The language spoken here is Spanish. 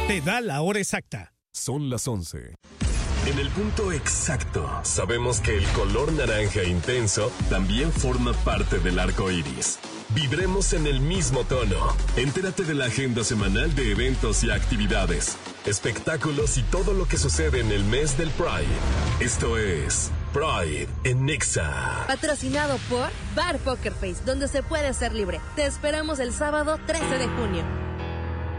te da la hora exacta. Son las 11. En el punto exacto, sabemos que el color naranja intenso también forma parte del arco iris. Vibremos en el mismo tono. Entérate de la agenda semanal de eventos y actividades, espectáculos y todo lo que sucede en el mes del Pride. Esto es Pride en Nexa. Patrocinado por Bar Poker Face, donde se puede ser libre. Te esperamos el sábado 13 de junio.